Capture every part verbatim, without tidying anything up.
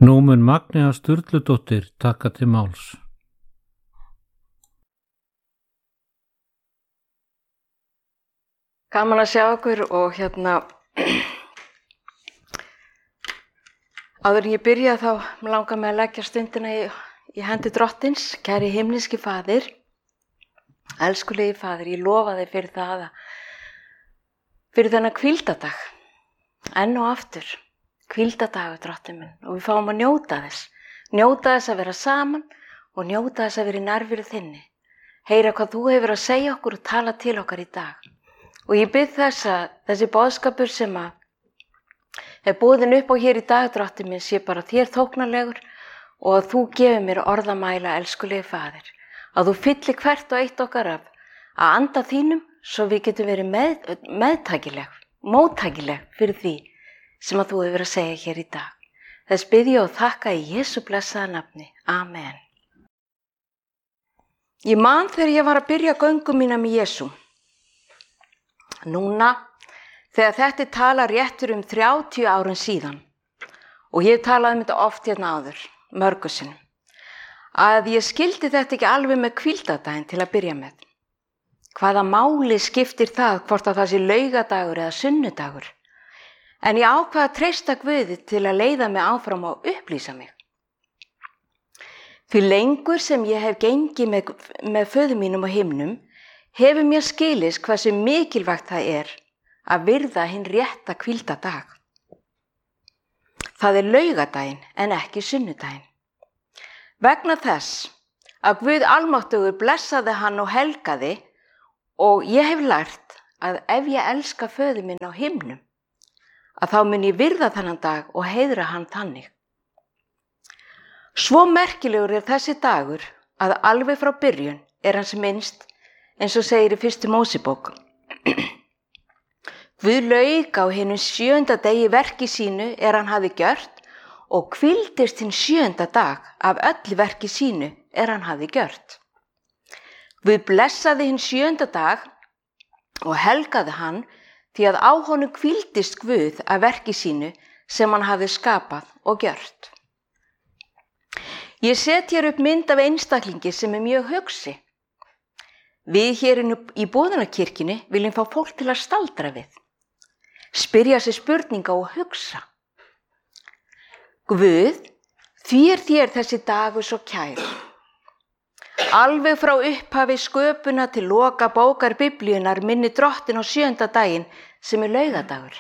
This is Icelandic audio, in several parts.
Nú mun Magnea Sturludóttir taka til máls. Gaman að sjá okkur og hérna áður en ég byrja þá langar mig að leggja stundina í, í hendi Drottins. Kæri himneski Faðir, elskulegi Faðir, ég lofa þig fyrir það að fyrir þennan hvíldardag, enn og aftur, hvíldadagur Drottinn minn, og við fáum að njóta þess, njóta þess að vera saman og njóta þess að vera í nærveru þinni, heyra hvað þú hefur að segja okkur og tala til okkar í dag. Og ég bið þess að þessi boðskapur sem að er boðin upp á hér í dag, Drottinn minn, sé bara þér þóknanlegur og að þú gefur mér orðamæla, elskulegi Faðir, að þú fyllir hvert og eitt okkar af að anda þínum svo við getum verið með, meðtækileg, móttækileg fyrir því sem að þú hefur að segja hér í dag. Þess bið ég og þakka í Jesú blessaða nafni. Amen. Ég man þegar ég var að byrja göngu mína með Jesú. Núna, þegar þetta tala réttur um þrjátíu árum síðan, og ég talaði um þetta oft hérna áður, mörgu sinnum, að ég skildi þetta ekki alveg með hvíldardaginn til að byrja með. Hvaða máli skiptir það hvort að það sé laugadagur eða sunnudagur? En ég ákvað að treysta Guði til að leiða mig áfram og upplýsa mig. Því lengur sem ég hef gengið með, með föður mínum á himnum, hefur mér skilist hversu mikilvægt það er að virða hinn rétta hvíldardag. Það er laugadaginn en ekki sunnudaginn. Vegna þess að Guð almáttugur blessaði hann og helgaði, og ég hef lært að ef ég elska föður minn á himnum, að þá mun ég virða þennan dag og heiðra hann þannig. Svo merkilegur er þessi dagur að alveg frá byrjun er hans minnst, eins og segir í fyrstu Mósebók. Guð lauk á hinum sjöunda degi verki sínu er hann hafi gjört og hvíldist hinn sjöunda dag af öllu verki sínu er hann hafi gjört. Guð blessaði hinn sjöunda dag og helgaði hann því að á honum hvíldist Guð af verki sínu sem hann hafði skapað og gjört. Ég set hér upp mynd af einstaklingi sem er mjög hugsi. Við hér í Boðunarkirkjunni viljum fá fólk til að staldra við, spyrja sig spurninga og hugsa. Guð, því er þér þessi dagur svo kær. Alveg frá upphafi sköpuna til loka bókar Biblíunnar minni Drottinn á sjöunda daginn sem er laugadagur.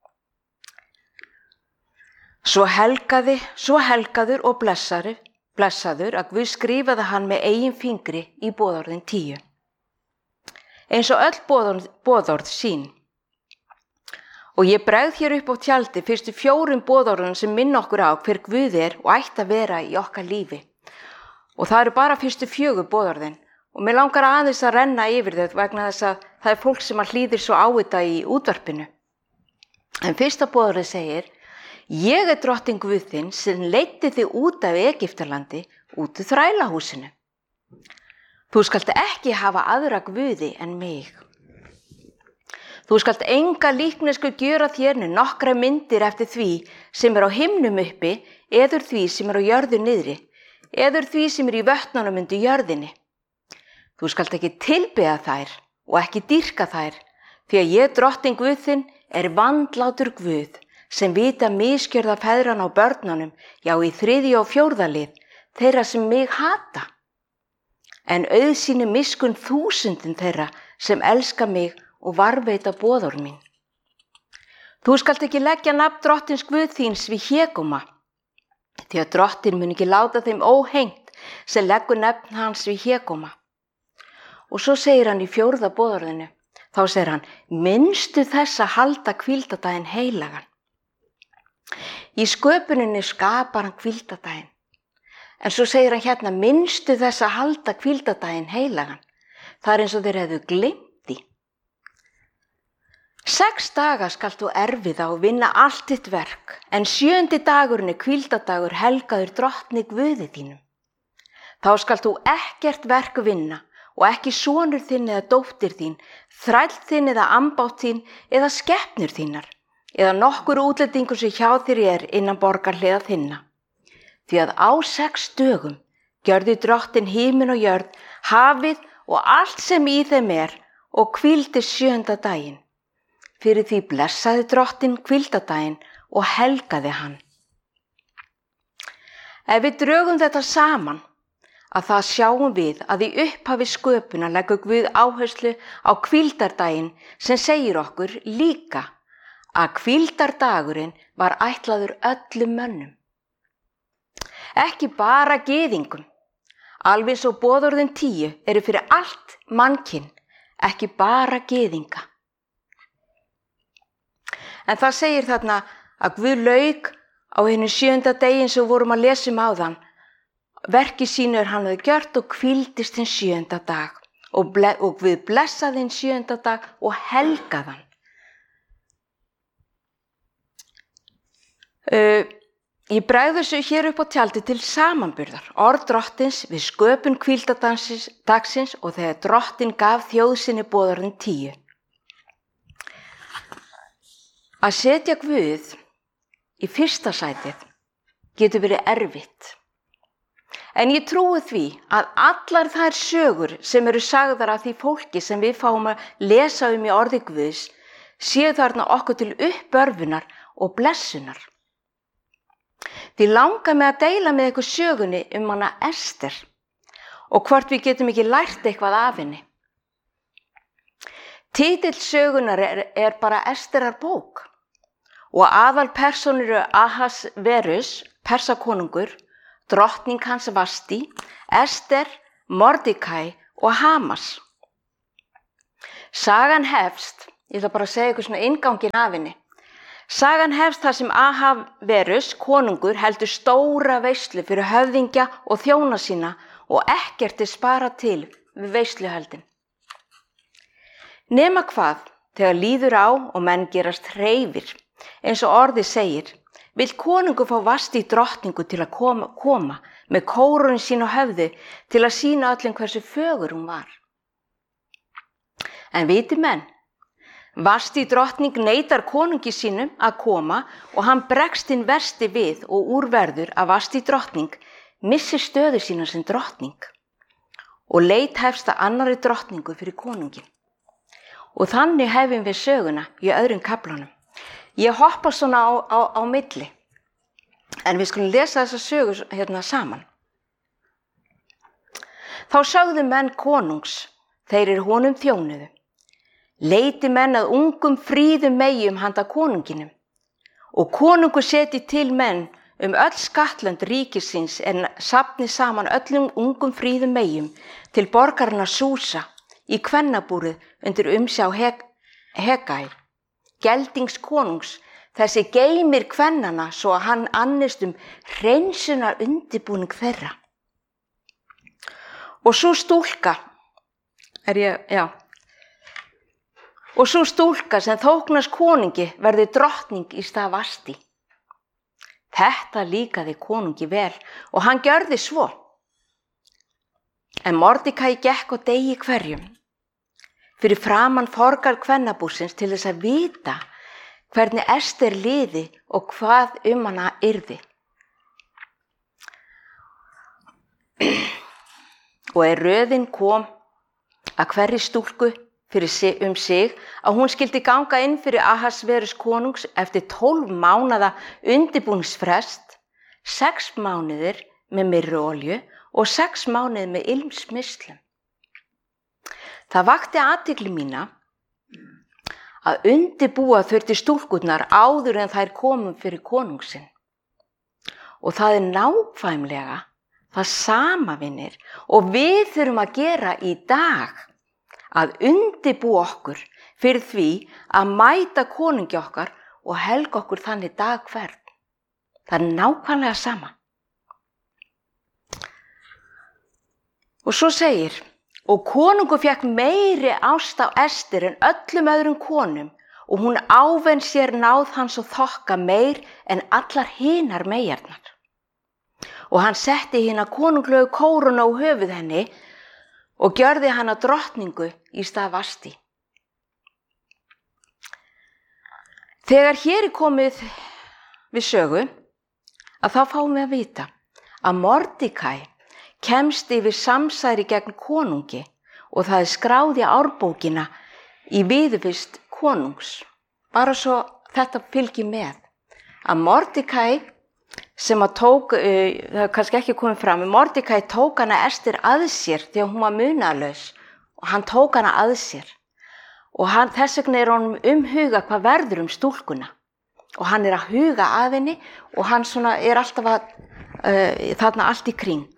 Svo helgaði, svo helgaður og blessaður, blessaður að Guð skrifaði hann með eigin fingri í boðorðin tíu. Eins og öll boðorð, boðorð sín. Og ég bregð hér upp á tjaldi fyrstu fjórum boðorðum sem minna okkur á hver Guð er og ætti að vera í okkar lífi. Og það eru bara fyrstu fjögur boðorðin og mér langar aðeins að renna yfir þau vegna þess að það er fólk sem að hlýðir svo á þetta í útvarpinu. En fyrsta boðorðið segir: Ég er Drottinn Guð þinn sem leiddi þig út af Egyptalandi, út úr þrælahúsinu. Þú skalt ekki hafa aðra guði en mig. Þú skalt enga líknesku gjöra þér né nokkra myndir eftir því sem er á himnum uppi, eður því sem er á jörðu niðri, eður því sem er í vötnunum undir jörðinni. Þú skalt ekki tilbiðja þær og ekki dýrka þær, því að ég, Drottinn Guð þinn, er vandlátur Guð, sem vita misgjörða feðran á börnunum, já í þriðja og fjórða lið, þeirra sem mig hata. En auðsýni miskunn þúsundin þeirra sem elska mig og varveita boðorð mín. Þú skalt ekki leggja nafn Drottins Guð þíns við hégóma, því að Drottinn mun ekki láta þeim óhengt sem leggur nafn hans við hégóma. Og svo segir hann í fjórða boðorðinu, þá segir hann: minnstu þess að halda hvíldardaginn heilagan. Í sköpuninni skapar hann hvíldardaginn. En svo segir hann hérna: minnstu þess að halda hvíldardaginn heilagan. Það er eins og þeir hefðu gleymt því. Sex daga skalt þú erfiða og vinna allt þitt verk, en sjöundi dagurinn er hvíldardagur helgaður Drottni Guði þínum. Þá skalt þú ekkert verk vinna og ekki sonur þinn eða dóttir þín, þræll þinn eða ambátt þín eða skepnur þínar, eða nokkur útlendingur sem hjá þér er innan borgarhliða þinna. því að á sex dögum gjörði drottin himin og jörð, hafið og allt sem í þeim er og hvíldi sjöunda daginn. Fyrir því blessaði drottin hvíldadaginn og helgaði hann. Ef við drögum þetta saman, að það sjáum við að í upphafi sköpunar leggur Guð áherslu á hvíldardaginn sem segir okkur líka að hvíldardagurinn var ætlaður öllum mönnum. Ekki bara gyðingum, alveg svo boðorðin tíu eru fyrir allt mannkyn, ekki bara gyðinga. En það segir þarna að Guð lauk á hinum sjöunda daginn sem vorum að lesa um áðan. Verki sínu er hann hafði gjört og hvíldist hinn sjöunda dag og, ble, og Guð blessaði hinn sjöunda dag og helgaði hann. Uh, ég bregð þessu hér upp á tjaldi til samanburðar orð drottins við sköpun hvíldadagsins og þegar drottin gaf þjóð sinni boðorðin tíu. Að setja Guð í fyrsta sætið getur verið erfitt. En ég trúi því að allar þær sögur sem eru sagðar af því fólki sem við fáum að lesa um í orði Guðs séu þarna okkur til uppörfunar og blessunar. Því langar mig að deila með ykkur sögunni um hana Ester og hvort við getum ekki lært eitthvað af henni. Titill sögunar er, er bara Esterar bók og aðal persónur eru Ahasverus, Persakonungur, drottning hans Vasti, Ester, Mordecai og Hamas. Sagan hefst, ég ætla bara að segja ykkur svona innganginn af henni. Sagan hefst þar sem Ahasverus, konungur, heldur stóra veislu fyrir höfðingja og þjóna sína og ekkert er sparað til við veisluhöldin. Nema hvað, þegar líður á og menn gerast hreifir, eins og orðið segir, vill konungur fá Vasti drottningu til að koma, koma með kórónu sín á höfði til að sýna öllum hversu fögur hún var. En viti menn, Vasti drottning neitar konungi sínum að koma og hann bregst hinn versti við og úrverður að Vasti drottning missi stöðu sína sem drottning og leit hefst að annarri drottningu fyrir konungin. Og þannig hefum við söguna í öðrum kaflanum. Ég hoppa svona á, á, á milli, en við skulum lesa þessa sögur hérna saman. Þá sögðu menn konungs, þeir eru honum þjónuðu. Leiti menn að ungum fríðum meyjum handa konunginum og konungur seti til menn um öll skattlönd ríkisins en safni saman öllum ungum fríðum meyjum til borgarna Súsa í kvennabúrið undir umsjá Heg Hegai. Geldings konungs, þessi geymir kvennana svo að hann annist um hreinsunar undirbúning þeirra. Og svo stúlka, er ég, já, og svo stúlka sem þóknast konungi verði drottning í stað Vasti. Þetta líkaði konungi vel og hann gjörði svo. En Mordecai gekk á degi hverjum fyrir framan forgar kvennabúrsins til þess að vita hvernig Ester liði og hvað um hana yrði. Og er röðin kom að hverri stúlku fyrir sig, um sig að hún skildi ganga inn fyrir Ahasverus konungs eftir tólf mánaða undirbúningsfrest, sex mánuðir með myrruolju og sex mánuðir með ilmsmislum. Það vakti athygli mína að undirbúa þurfti stúlkurnar áður en þær komum fyrir konungsinn. Og það er nákvæmlega það sama, vinir, og við þurfum að gera í dag, að undirbúa okkur fyrir því að mæta konungi okkar og helga okkur þannig dag hvern. Það er nákvæmlega sama. Og svo segir, og konungur fékk meiri ást á Ester en öllum öðrum konum og hún ávenn sér náð hans og þokka meir en allar hinar meyjarnar. Og hann setti hina konunglegu kórónu á höfuð henni og gjörði hana drottningu í stað Vasti. Þegar hér er komið við sögu, að þá fáum við að vita að Mordekæ kemst yfir samsæri gegn konungi og það er skráð í árbókina í viðurvist konungs. Bara svo þetta fylgir með. Að Mordekæ sem að tók, uh, það er kannski ekki komið fram, Mordekæ tók hana Ester að sér þegar hún var munaðlaus og hann tók hana að sér. Og hann, þess vegna er honum umhuga hvað verður um stúlkuna. Og hann er að huga að henni og hann svona er alltaf að, uh, þarna allt í kring.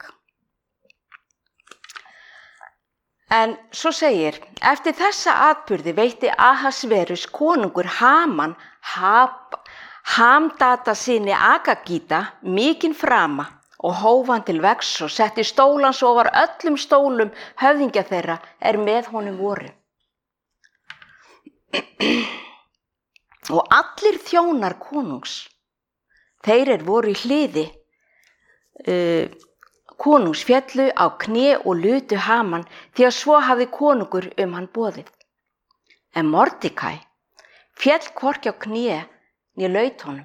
En svo segir, eftir þessa atburði veitti Ahasverus konungur Haman Hab, Hamdata syni Agagíta mikinn frama og hóf hann til vegs og setti stólans ofar öllum stólum höfðingja þeirra er með honum voru. Og allir þjónar konungs, þeir er voru í hliði uh, konungs fjallu á kné og lutu Haman því að svo hafði konungur um hann boðið. En Mordekæ fjall hvorki á kné né laut honum.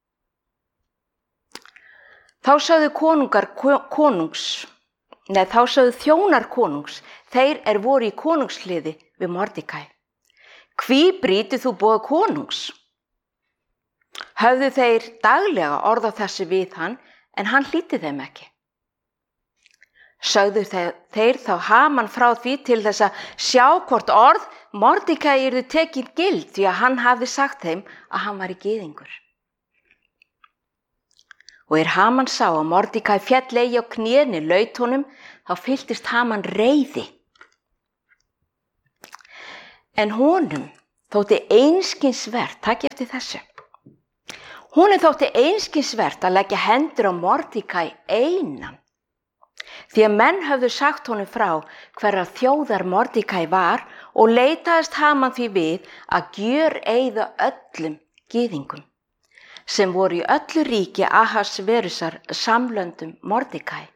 Þá sögðu konungar konungs, neð þá sögðu þjónar konungs, þeir er voru í konungshliði við Mordekæ. Hví brýtur þú boð konungs? Höfðu þeir daglega orð á þessu við hann, en hann hlýddi þeim ekki. Sögðu þeir, þeir þá Haman frá því til þess að sjá hvort orð Mordekæ yrðu tekið gild því að hann hafði sagt þeim að hann var í gyðingur. Og er Haman sá að Mordekæ féll eigi á knéni laut honum, þá fylltist Haman reiði. En honum þótti einskinsvert, takk eftir þessu, honum þótti einskinsvert að leggja hendur á Mordekæ einan. Því að menn höfðu sagt honum frá hverra þjóðar Mordekæ var og leitaðist Haman því við að gjöreyða öllum gyðingum sem voru í öllu ríki Ahasverusar samlöndum Mordekæ.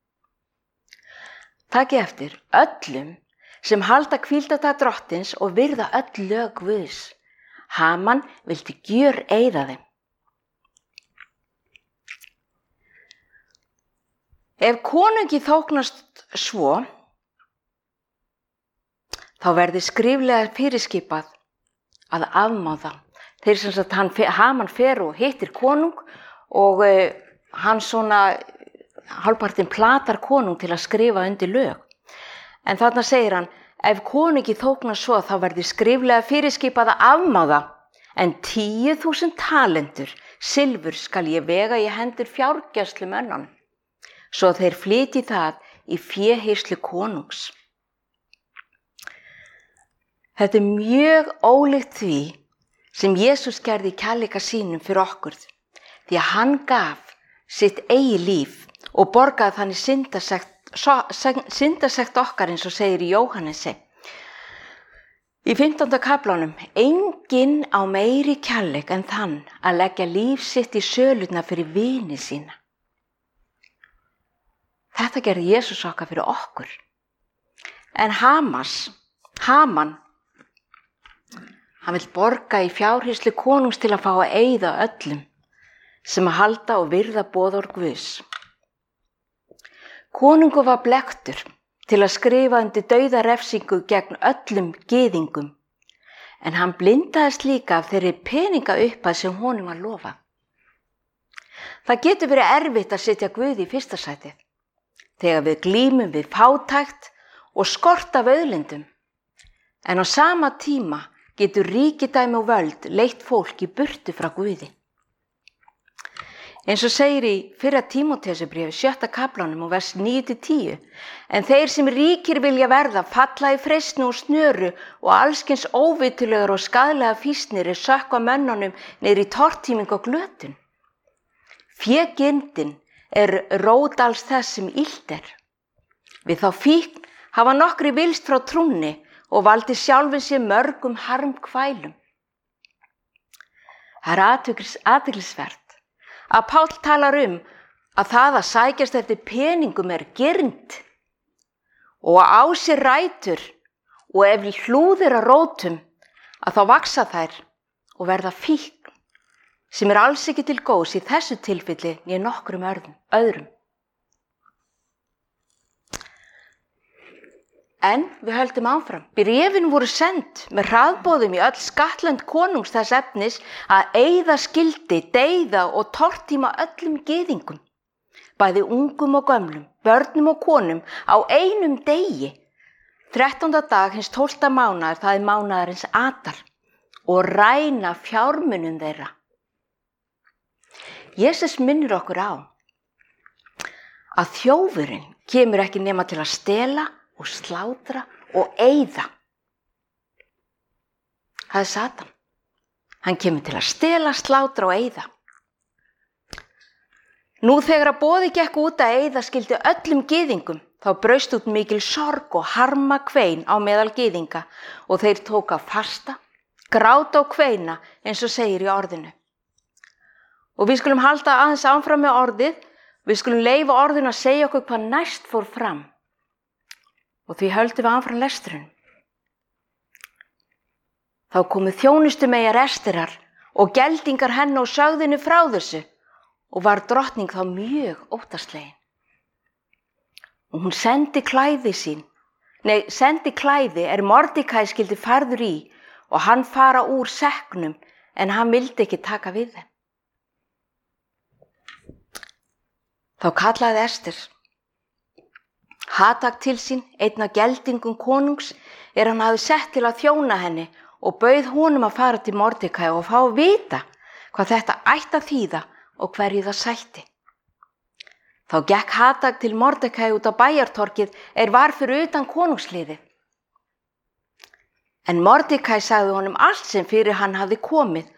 Takk eftir öllum sem halda hvíldardag drottins og virða öll lög Guðs. Haman vildi gjöreyða þeim. Ef konungi þóknast svo, þá verði skriflega fyrirskipað að afmá það. Þeir sem sagt hann, Haman fer og hittir konung og uh, hann svona hálfpartinn platar konung til að skrifa undir lög. En þarna segir hann, ef konungi þóknast svo, þá verði skriflega fyrirskipað að afmá það, en tíu þúsund talentur silfur skal ég vega í hendur fjárgæslu mönnunum. Svo þeir flytji það í féhýrslu konungs. Þetta er mjög ólíkt því sem Jesús gerði í kærleika sínum fyrir okkur, því að hann gaf sitt eigi líf og borgaði þannig syndasekt, syndasekt okkar eins og segir í Jóhannesi. Í fimmtánda kaflanum, enginn á meiri kærleik en þann að leggja líf sitt í sölurnar fyrir vini sína. Þetta gerði Jesús okkar fyrir okkur. En Hamas, Haman, hann vill borga í fjárhýrslu konungs til að fá að eyða öllum sem að halda og virða boðorð Guðs. Konungur var blekktur til að skrifa undir dauðarefsingu gegn öllum gyðingum, en hann blindaðist líka af þeirri peningaupphæð sem honum var lofað. Það getur verið erfitt að setja Guð í fyrsta sætið, þegar við glímum við fátækt og skort af auðlindum, en á sama tíma getur ríkidæmi og völd leitt fólk í burtu frá Guði. Eins og segir í fyrra Tímóteusarbréfi sjötta kaflanum og vers níu til tíu, en þeir sem ríkir vilja verða falla í freistni og snöru og allskyns óvitulegar og skaðlega fýsnir er sökkva mönnunum niður í tortíming og glötun. Fégirndin er rót alls þess sem illt er. Við þá fíkn hafa nokkri vilst frá trúnni og valdi sjálfin sér mörgum harmkvælum. Það er athyglisvert að Páll talar um að það að sækjast eftir peningum er girnd og að á sér rætur og ef hlúðir að rótum að þá vaksa þær og verða fíkn sem er alls ekki til góðs í þessu tilfelli né nokkrum öðrum. En við höldum áfram. Bréfin voru send með hraðboðum í öll skattlönd konungs þess efnis að eyða skildi, deyða og tortíma öllum gyðingum, bæði ungum og gömlum, börnum og konum á einum degi. þrettánda dag hins tólfta mánaðar, það er mánaðarins Adar, og ræna fjármunum þeirra. Jesus minnir okkur á að þjófurinn kemur ekki nema til að stela og slátra og eyða. Það er Satan. Hann kemur til að stela, slátra og eyða. Nú þegar að boði gekk út að eyða skildi öllum gyðingum, þá braust út mikil sorg og harma kvein á meðal gyðinga og þeir tóka fasta, gráta og kveina eins og segir í orðinu. Og við skulum halda aðeins áfram með orðið, við skulum leyfa orðinu að segja okkur hvað næst fór fram. Og því höldum við áfram lesturinn. Þá komu þjónustumeyjar Esterar og geldingar henni og sögðinu frá þessu og var drottning þá mjög óttaslegin. Og hún sendi klæði sín, nei, sendi klæði er Mordekæ skildi færður í og hann fara úr sekknum en hann vildi ekki taka við þeim. Þá kallaði Ester Hatak til sín, einn af geldingum konungs, er hann hafði sett til að þjóna henni og bauð honum að fara til Mordekæ og fá að vita hvað þetta ætti að þýða og hverju það sætti. Þá gekk Hatak til Mordekæ út á bæjartorkið er var fyrir utan konungsliðið. En Mordekæ sagði honum allt sem fyrir hann hafði komið